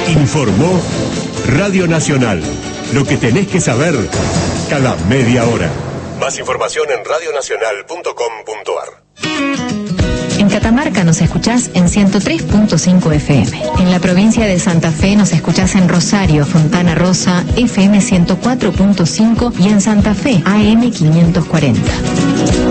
Informó Radio Nacional. Lo que tenés que saber cada media hora. Más información en radionacional.com.ar. En Catamarca nos escuchás en 103.5 FM. En la provincia de Santa Fe nos escuchás en Rosario, Fontana Rosa, FM 104.5 y en Santa Fe, AM 540.